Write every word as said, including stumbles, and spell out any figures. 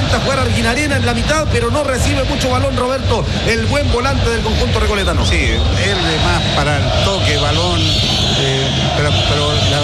intenta jugar Arguinarena en la mitad, pero no recibe mucho balón, Roberto, el buen volante del conjunto recoletano. Sí, él más para el toque